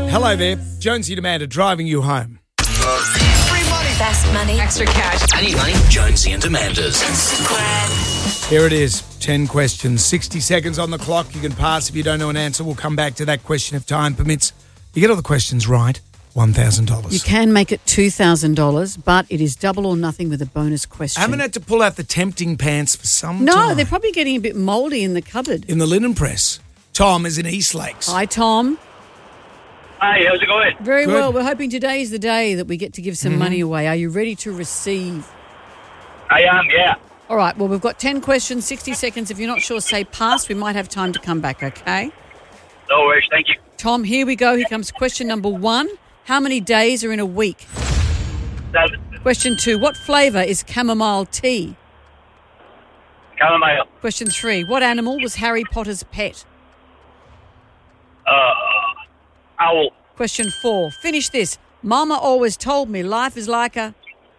Hello there. Jonesy and Amanda driving you home. Free money. Fast money. Extra cash. I need money. Jonesy and Amanda's. Here it is. 10 questions, 60 seconds on the clock. You can pass if you don't know an answer. We'll come back to that question if time permits. You get all the questions right, $1,000. You can make it $2,000, but it is double or nothing with a bonus question. I haven't had to pull out the tempting pants for some No, time. they're probably getting a bit mouldy in the cupboard. In the linen press. Tom is in East Lakes. Hi, Tom. Hi, how's it going? Very Good. well. We're hoping today is the day that we get to give some money away. Are you ready to receive? I am, yeah. All right. Well, we've got 10 questions, 60 seconds. If you're not sure, say pass. We might have time to come back, okay? No worries, thank you. Tom, here we go. Here comes question number 1. How many days are in a week? 7. Question 2. What flavour is chamomile tea? Chamomile. Question 3. What animal was Harry Potter's pet? Owl. Question 4. Finish this. Mama always told me life is like a...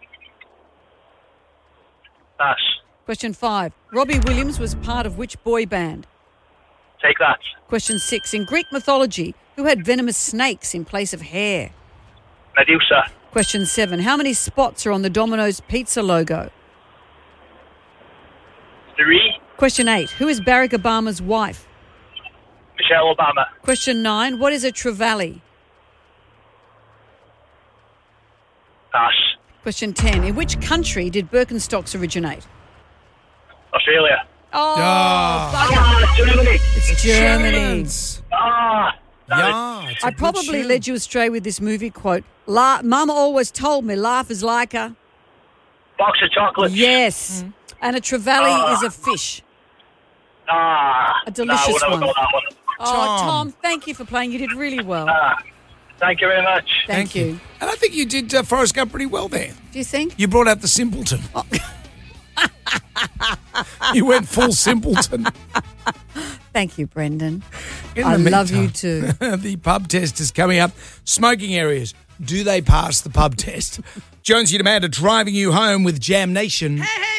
Pass. Question 5. Robbie Williams was part of which boy band? Take that. Question 6. In Greek mythology, who had venomous snakes in place of hair? Medusa. Question 7. How many spots are on the Domino's pizza logo? 3. Question 8. Who is Barack Obama's wife? Michelle Obama. Question 9. What is a trevally? Pass. Question 10. In which country did Birkenstocks originate? Australia. Oh, Germany. it's Germany. Germans. Ah. Yeah, it's a I good probably shoe. led you astray with this movie quote. Mama always told me life is like a... Box of chocolates. Yes. And a trevally is a fish. Ah. A delicious we'll never one. go that one. Oh, Tom. Tom, thank you for playing. You did really well. Thank you very much. Thank you. And I think you did Forrest Gump pretty well there. Do you think? You brought out the simpleton. You went full simpleton. Thank you, Brendan. In I the love you meantime, too. The pub test is coming up. Smoking areas. Do they pass the pub test? Jonesy and Amanda driving you home with Jam Nation.